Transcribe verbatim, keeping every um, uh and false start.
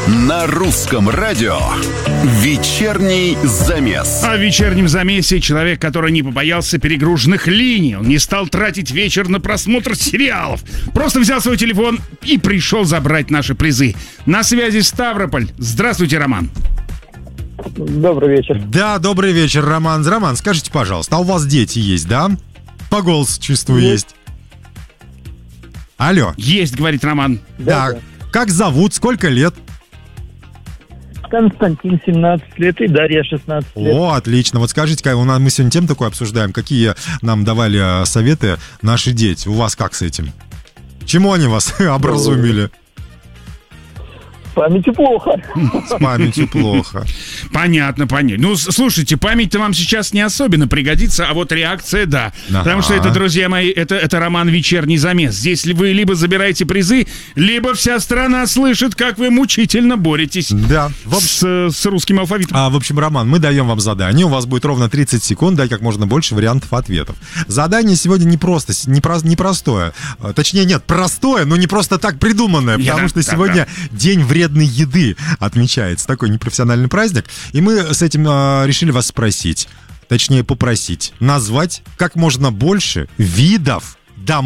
На русском радио «Вечерний замес». А в «Вечернем замесе» человек, который не побоялся перегруженных линий. Он не стал тратить вечер на просмотр сериалов. Просто взял свой телефон и пришел забрать наши призы. На связи Ставрополь. Здравствуйте, Роман. Добрый вечер. Да, добрый вечер, Роман. Роман, скажите, пожалуйста, а у вас дети есть, да? По голосу чувствую, есть. есть. Алло. Есть, говорит Роман. Да. Да. Как зовут, сколько лет? Константин, семнадцать лет, и Дарья, шестнадцать лет. О, отлично. Вот скажите, как у нас, мы сегодня тему такую обсуждаем, какие нам давали советы наши дети. У вас как с этим? Чему они вас образумили? С памятью плохо. С памятью плохо. Понятно, понятно. Ну, с- слушайте, память-то вам сейчас не особенно пригодится, а вот реакция, да. Ага. Потому что это, друзья мои, это, это роман «Вечерний замес». Здесь вы либо забираете призы, либо вся страна слышит, как вы мучительно боретесь Да. В с, с русским алфавитом. А, в общем, Роман, мы даем вам задание. У вас будет ровно тридцать секунд, дать как можно больше вариантов ответов. Задание сегодня не просто, не про- непростое. А, Точнее, нет, простое, но не просто так придуманное, Я- потому да, что да, сегодня день вредной еды отмечается. Такой непрофессиональный праздник. И мы с этим а, решили вас спросить, точнее попросить, назвать как можно больше видов